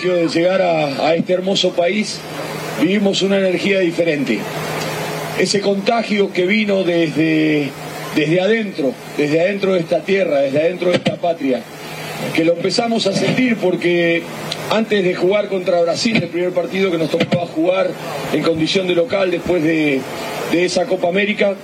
privilegio de llegar a este hermoso país, vivimos una energía diferente. Ese contagio que vino desde adentro de esta tierra, desde adentro de esta patria, que lo empezamos a sentir porque antes de jugar contra Brasil, el primer partido que nos tocaba jugar en condición de local después de esa Copa América,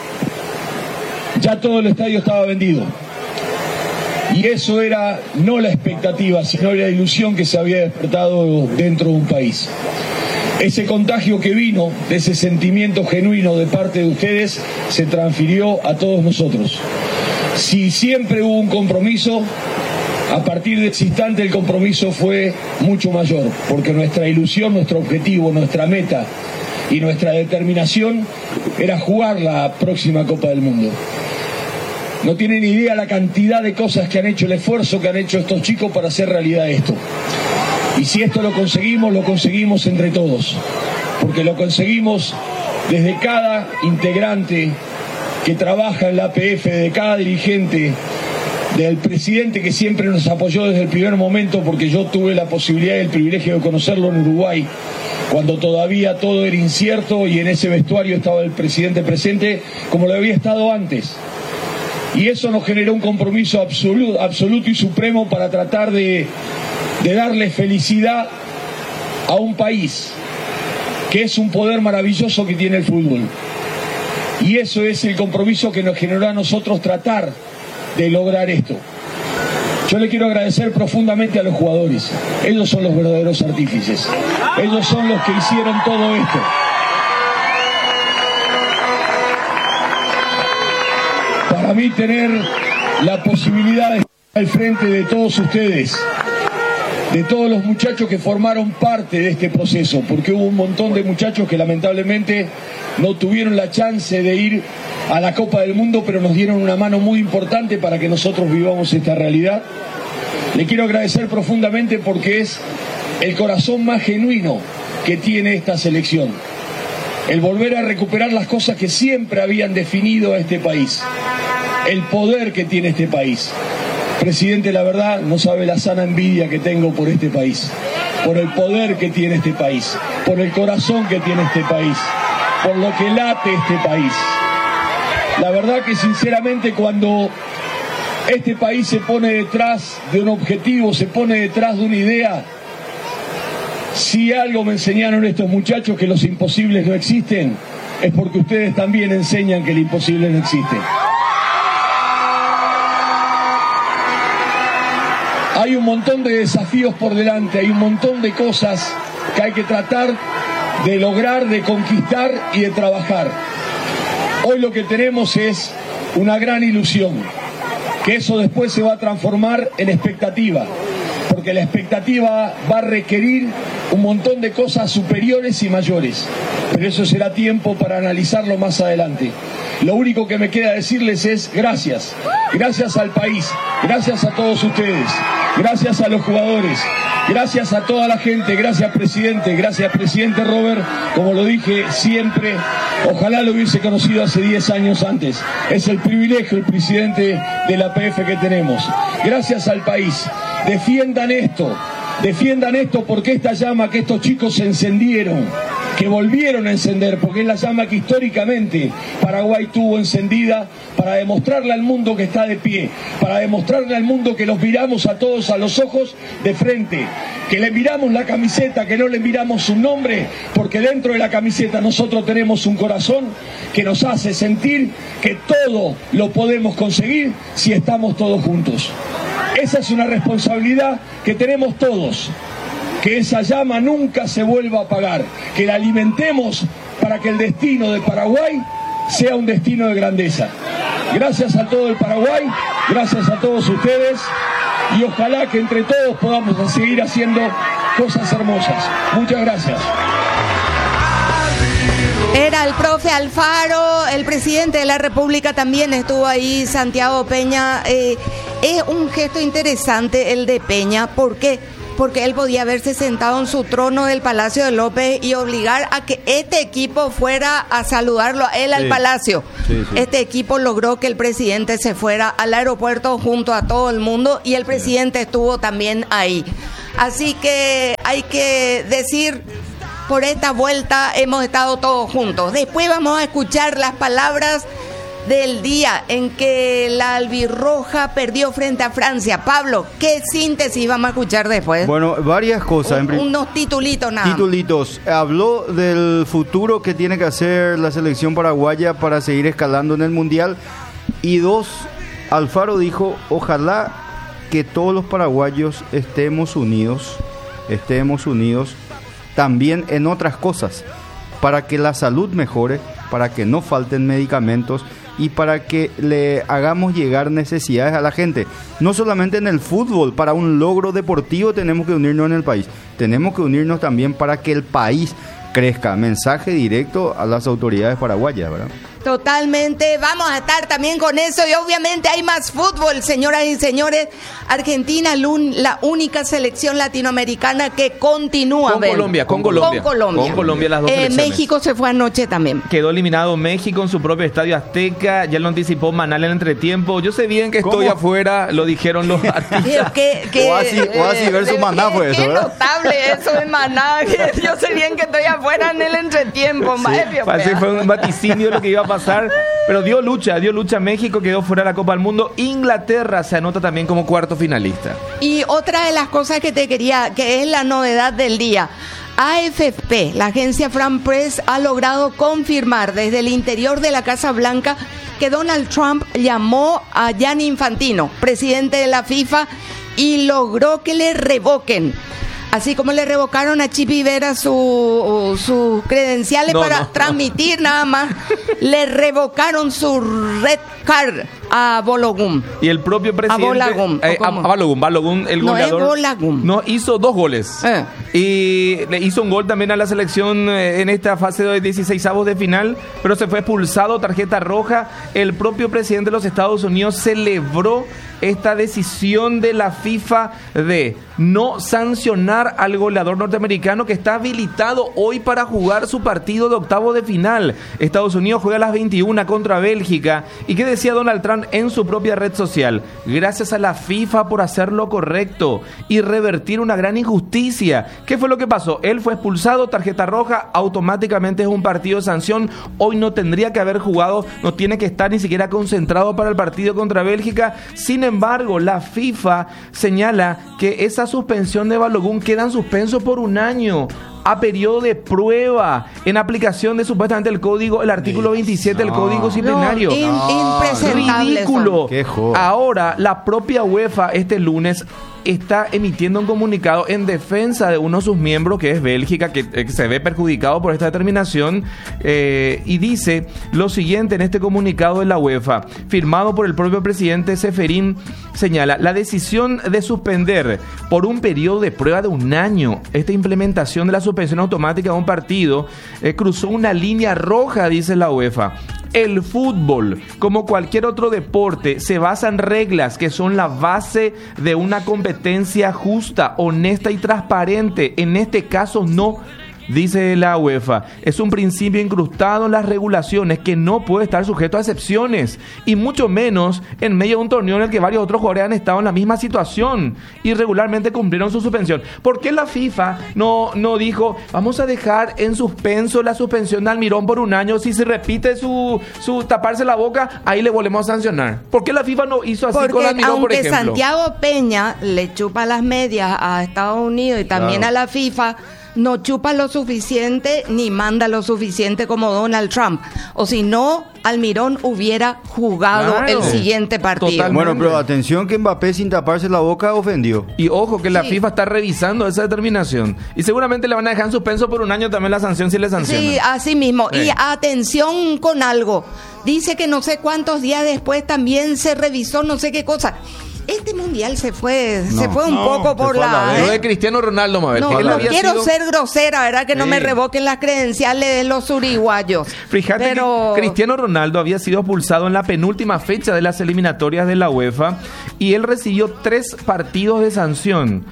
ya todo el estadio estaba vendido. Y eso era no la expectativa, sino la ilusión que se había despertado dentro de un país. Ese contagio que vino de ese sentimiento genuino de parte de ustedes se transfirió a todos nosotros. Si siempre hubo un compromiso, a partir de ese instante el compromiso fue mucho mayor, porque nuestra ilusión, nuestro objetivo, nuestra meta y nuestra determinación era jugar la próxima Copa del Mundo. No tienen idea la cantidad de cosas que han hecho, el esfuerzo que han hecho estos chicos para hacer realidad esto. Y si esto lo conseguimos entre todos, porque lo conseguimos desde cada integrante que trabaja en la APF, de cada dirigente, del presidente que siempre nos apoyó desde el primer momento, porque yo tuve la posibilidad y el privilegio de conocerlo en Uruguay, cuando todavía todo era incierto y en ese vestuario estaba el presidente presente como lo había estado antes. Y eso nos generó un compromiso absoluto y supremo para tratar de darle felicidad a un país que es un poder maravilloso que tiene el fútbol. Y eso es el compromiso que nos generó a nosotros tratar de lograr esto. Yo le quiero agradecer profundamente a los jugadores. Ellos son los verdaderos artífices. Ellos son los que hicieron todo esto. Para mí tener la posibilidad de estar al frente de todos ustedes, de todos los muchachos que formaron parte de este proceso, porque hubo un montón de muchachos que lamentablemente no tuvieron la chance de ir a la Copa del Mundo, pero nos dieron una mano muy importante para que nosotros vivamos esta realidad. Le quiero agradecer profundamente porque es el corazón más genuino que tiene esta selección. El volver a recuperar las cosas que siempre habían definido a este país. El poder que tiene este país. Presidente, la verdad, no sabe la sana envidia que tengo por este país. Por el poder que tiene este país. Por el corazón que tiene este país. Por lo que late este país. La verdad que sinceramente cuando este país se pone detrás de un objetivo, se pone detrás de una idea, si algo me enseñaron estos muchachos, que los imposibles no existen, es porque ustedes también enseñan que el imposible no existe. Hay un montón de desafíos por delante, hay un montón de cosas que hay que tratar de lograr, de conquistar y de trabajar. Hoy lo que tenemos es una gran ilusión, que eso después se va a transformar en expectativa, porque la expectativa va a requerir un montón de cosas superiores y mayores, pero eso será tiempo para analizarlo más adelante. Lo único que me queda decirles es gracias, gracias al país, gracias a todos ustedes, gracias a los jugadores, gracias a toda la gente, gracias presidente Robert, como lo dije siempre, ojalá lo hubiese conocido hace 10 años antes, es el privilegio, el presidente de la APF que tenemos. Gracias al país, defiendan esto porque esta llama que estos chicos encendieron, que volvieron a encender, porque es la llama que históricamente Paraguay tuvo encendida para demostrarle al mundo que está de pie, para demostrarle al mundo que los miramos a todos a los ojos de frente, que le miramos la camiseta, que no le miramos un nombre, porque dentro de la camiseta nosotros tenemos un corazón que nos hace sentir que todo lo podemos conseguir si estamos todos juntos. Esa es una responsabilidad que tenemos todos. Que esa llama nunca se vuelva a apagar, que la alimentemos para que el destino de Paraguay sea un destino de grandeza. Gracias a todo el Paraguay, gracias a todos ustedes y ojalá que entre todos podamos seguir haciendo cosas hermosas. Muchas gracias. Era el profe Alfaro, el presidente de la República también estuvo ahí, Santiago Peña. Es un gesto interesante el de Peña, ¿por qué? porque él podía haberse sentado en su trono del Palacio de López y obligar a que este equipo fuera a saludarlo a él al palacio. Este equipo logró que el presidente se fuera al aeropuerto junto a todo el mundo y el presidente estuvo también ahí. Así que hay que decir, por esta vuelta hemos estado todos juntos. Después vamos a escuchar las palabras del día en que la albirroja perdió frente a Francia. Pablo, ¿qué síntesis vamos a escuchar después? Bueno, varias cosas. Unos titulitos nada. Titulitos. Habló del futuro que tiene que hacer la selección paraguaya para seguir escalando en el Mundial. Y dos, Alfaro dijo, ojalá que todos los paraguayos estemos unidos también en otras cosas, para que la salud mejore, para que no falten medicamentos y para que le hagamos llegar necesidades a la gente. No solamente en el fútbol, para un logro deportivo tenemos que unirnos en el país. Tenemos que unirnos también para que el país crezca. Mensaje directo a las autoridades paraguayas, ¿verdad? Totalmente, vamos a estar también con eso y obviamente hay más fútbol, señoras y señores. Argentina, la única selección latinoamericana que continúa. Con Colombia las dos selecciones. México se fue anoche también. Quedó eliminado México en su propio estadio Azteca, ya lo anticipó Manal en el entretiempo. Yo sé bien que estoy afuera, lo dijeron los artistas. Oasis versus Maná fue eso, ¿verdad? Qué notable eso de Maná. Yo sé bien que estoy afuera en el entretiempo. Así fue un vaticinio lo que iba a pasar, pero dio lucha México, quedó fuera de la Copa del Mundo. Inglaterra se anota también como cuarto finalista. Y otra de las cosas que que es la novedad del día, AFP, la agencia France Press, ha logrado confirmar desde el interior de la Casa Blanca que Donald Trump llamó a Gianni Infantino, presidente de la FIFA, y logró que le revoquen. Así como le revocaron a Chipi Vera sus credenciales para transmitir nada más, le revocaron su red card a Balogun. Y el propio presidente... A Balogun, el goleador, no hizo 2 goles. Y le hizo un gol también a la selección en esta fase de 16avos de final, pero se fue expulsado, tarjeta roja. El propio presidente de los Estados Unidos celebró esta decisión de la FIFA de no sancionar al goleador norteamericano que está habilitado hoy para jugar su partido de octavo de final. Estados Unidos juega a las 21 contra Bélgica. ¿Y qué decía Donald Trump en su propia red social? Gracias a la FIFA por hacer lo correcto y revertir una gran injusticia. ¿Qué fue lo que pasó? Él fue expulsado, tarjeta roja, automáticamente es un partido de sanción. Hoy no tendría que haber jugado, no tiene que estar ni siquiera concentrado para el partido contra Bélgica. Sin embargo, la FIFA señala que esa suspensión de Balogun queda en suspenso por 1 año a periodo de prueba en aplicación de supuestamente el artículo 27 del Código Disciplinario. Impresentable. Ridículo. Ahora, la propia UEFA este lunes está emitiendo un comunicado en defensa de uno de sus miembros, que es Bélgica, que se ve perjudicado por esta determinación, y dice lo siguiente en este comunicado de la UEFA, firmado por el propio presidente Ceferín, señala: la decisión de suspender por un periodo de prueba de 1 año esta implementación de la suspensión automática de un partido cruzó una línea roja, dice la UEFA. El fútbol, como cualquier otro deporte, se basa en reglas que son la base de una competencia justa, honesta y transparente. En este caso no, dice la UEFA. Es un principio incrustado en las regulaciones que no puede estar sujeto a excepciones, y mucho menos en medio de un torneo en el que varios otros jugadores han estado en la misma situación y regularmente cumplieron su suspensión. ¿Por qué la FIFA no dijo, vamos a dejar en suspenso la suspensión de Almirón por 1 año, si se repite su taparse la boca, ahí le volvemos a sancionar? ¿Por qué la FIFA no hizo así con Almirón, por ejemplo? Aunque Santiago Peña le chupa las medias a Estados Unidos y también a la FIFA, no chupa lo suficiente ni manda lo suficiente como Donald Trump. O si no, Almirón hubiera jugado el siguiente partido. Totalmente. Bueno, pero atención que Mbappé sin taparse la boca ofendió. Y ojo que la FIFA está revisando esa determinación. Y seguramente le van a dejar en suspenso por 1 año también la sanción si le sancionan. Sí, así mismo. Y atención con algo. Dice que no sé cuántos días después también se revisó no sé qué cosa. Este mundial se fue un poco por la... Lo de Cristiano Ronaldo, Mabel. No quiero ser grosera, ¿verdad? Que no me revoquen las credenciales de los uruguayos. Fíjate que Cristiano Ronaldo había sido expulsado en la penúltima fecha de las eliminatorias de la UEFA y él recibió 3 partidos de sanción.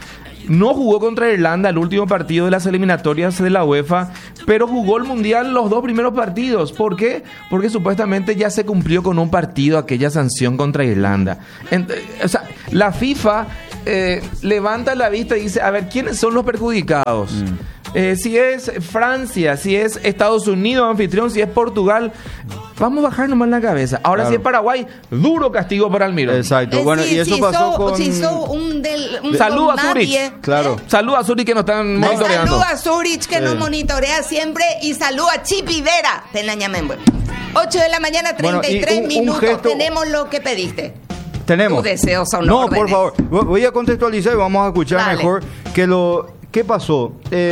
No jugó contra Irlanda el último partido de las eliminatorias de la UEFA, pero jugó el Mundial los 2 primeros partidos. ¿Por qué? Porque supuestamente ya se cumplió con un partido aquella sanción contra Irlanda. O sea, la FIFA levanta la vista y dice, a ver, ¿quiénes son los perjudicados? Si es Francia, si es Estados Unidos anfitrión, si es Portugal, vamos a bajar nomás la cabeza. Ahora, claro, si es Paraguay, duro castigo para Almirón. Exacto. Bueno, y eso pasó con... Si hizo un saludo a Zurich. Claro. Saludo a Zurich que nos están monitoreando. Saludo a Zurich que nos monitorea siempre. Y saludo a Chipi Vera. 8 de la mañana, 33 minutos. Gesto... Tenemos lo que pediste. Tenemos. Tus deseos son No, órdenes. por favor. Voy a contextualizar y vamos a escuchar. Dale. Mejor que lo... ¿Qué pasó?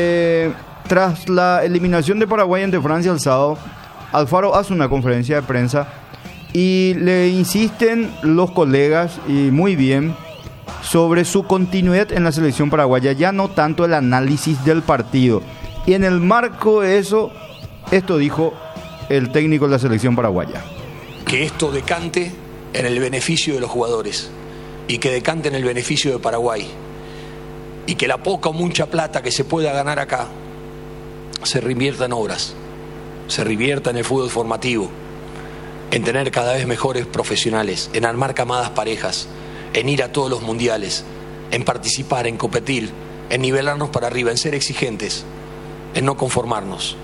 Tras la eliminación de Paraguay ante Francia el sábado, Alfaro hace una conferencia de prensa y le insisten los colegas, y muy bien, sobre su continuidad en la selección paraguaya, ya no tanto el análisis del partido. Y en el marco de eso, esto dijo el técnico de la selección paraguaya. Que esto decante en el beneficio de los jugadores y que decante en el beneficio de Paraguay. Y que la poca o mucha plata que se pueda ganar acá se reinvierta en obras, se reinvierta en el fútbol formativo, en tener cada vez mejores profesionales, en armar camadas parejas, en ir a todos los mundiales, en participar, en competir, en nivelarnos para arriba, en ser exigentes, en no conformarnos.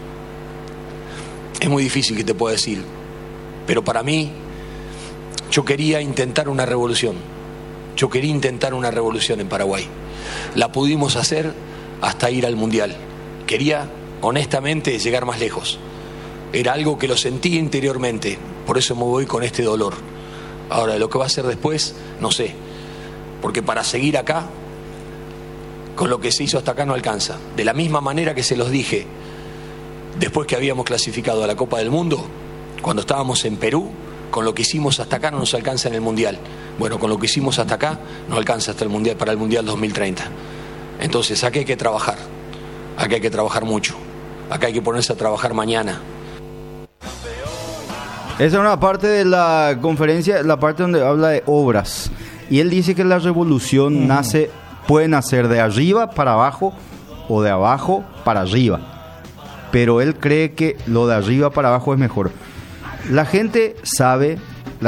Es muy difícil que te pueda decir, pero para mí, yo quería intentar una revolución. Yo quería intentar una revolución en Paraguay. La pudimos hacer hasta ir al Mundial. Quería, honestamente, llegar más lejos. Era algo que lo sentí interiormente, por eso me voy con este dolor. Ahora, lo que va a ser después, no sé. Porque para seguir acá, con lo que se hizo hasta acá no alcanza. De la misma manera que se los dije, después que habíamos clasificado a la Copa del Mundo, cuando estábamos en Perú, con lo que hicimos hasta acá no nos alcanza en el Mundial. Bueno, con lo que hicimos hasta acá no alcanza hasta el Mundial, para el Mundial 2030. Entonces, acá hay que trabajar. Acá hay que trabajar mucho. Acá hay que ponerse a trabajar mañana. Esa es una parte de la conferencia, la parte donde habla de obras. Y él dice que la revolución puede nacer de arriba para abajo o de abajo para arriba. Pero él cree que lo de arriba para abajo es mejor. La gente sabe,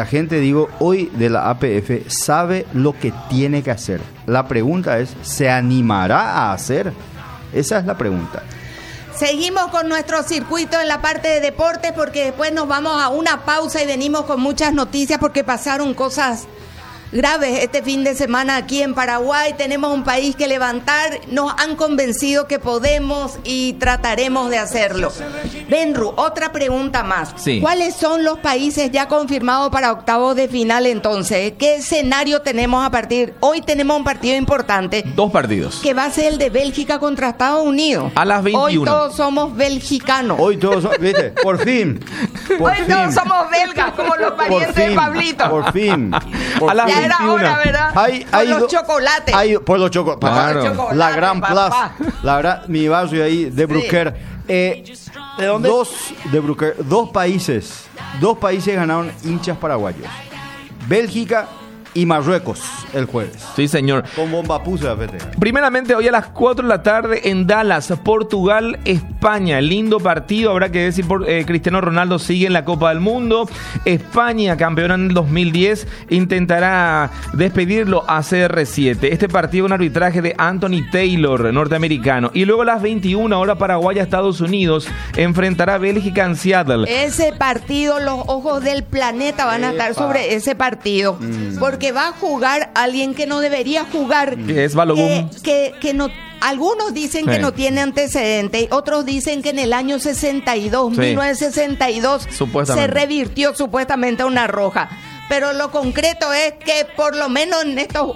hoy de la APF sabe lo que tiene que hacer. La pregunta es, ¿se animará a hacer? Esa es la pregunta. Seguimos con nuestro circuito en la parte de deportes porque después nos vamos a una pausa y venimos con muchas noticias porque pasaron cosas graves este fin de semana aquí en Paraguay. Tenemos un país que levantar, nos han convencido que podemos y trataremos de hacerlo. Benru, otra pregunta más. Sí. ¿Cuáles son los países ya confirmados para octavos de final entonces? ¿Qué escenario tenemos a partir? Hoy tenemos un partido importante. 2 partidos. Que va a ser el de Bélgica contra Estados Unidos. A las 21. Hoy todos somos belgicanos. Hoy todos somos, ¿viste? Por fin. Todos somos belgas, como los parientes de Pablito. Por fin. A las ya 21. Era hora, ¿verdad? Hay los chocolates. Por los chocolates. Claro. La Gran Plaza. Mi barrio ahí de Brucker. ¿De dónde? Dos países ganaron hinchas paraguayos. Bélgica y Marruecos el jueves. Sí, señor. Con bomba puse a fete. Primeramente, hoy a las 4 de la tarde en Dallas, Portugal, España. Lindo partido, habrá que decir, Cristiano Ronaldo sigue en la Copa del Mundo. España, campeona en el 2010, intentará despedirlo a CR7. Este partido, un arbitraje de Anthony Taylor, norteamericano. Y luego a las 21, hora paraguaya, Estados Unidos, enfrentará a Bélgica en Seattle. Ese partido, los ojos del planeta van a estar sobre ese partido. Porque va a jugar alguien que no debería jugar. Que es Balogun. Que no, algunos dicen que no tiene antecedentes, otros dicen que en el año 62, 1962, se revirtió supuestamente a una roja. Pero lo concreto es que por lo menos en estos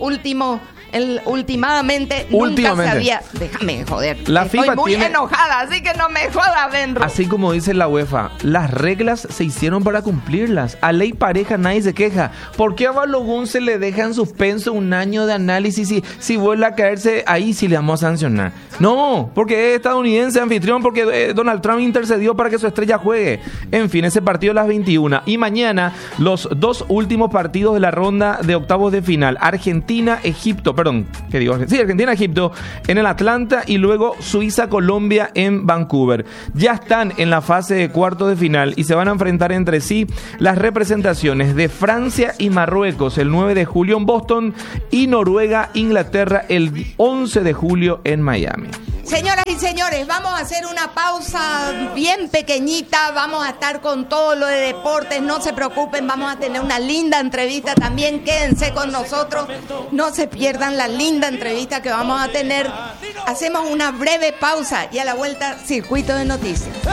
últimamente nunca se había... Déjame joder. La Estoy FIFA muy enojada, así que no me jodas, Benro. Así como dice la UEFA, las reglas se hicieron para cumplirlas. A ley pareja nadie se queja. ¿Por qué a Balogun se le deja en suspenso un año de análisis y si vuelve a caerse ahí sí le vamos a sancionar? No, porque es estadounidense anfitrión, porque Donald Trump intercedió para que su estrella juegue. En fin, ese partido a las 21. Y mañana los 2 últimos partidos de la ronda de octavos de final. Argentina, Egipto, Argentina-Egipto en el Atlanta y luego Suiza-Colombia en Vancouver. Ya están en la fase de cuartos de final y se van a enfrentar entre sí las representaciones de Francia y Marruecos el 9 de julio en Boston y Noruega-Inglaterra el 11 de julio en Miami. Señoras y señores, vamos a hacer una pausa bien pequeñita, vamos a estar con todo lo de deportes, no se preocupen, vamos a tener una linda entrevista también, quédense con nosotros, no se pierdan la linda entrevista que vamos a tener. Hacemos una breve pausa y a la vuelta, Circuito de Noticias.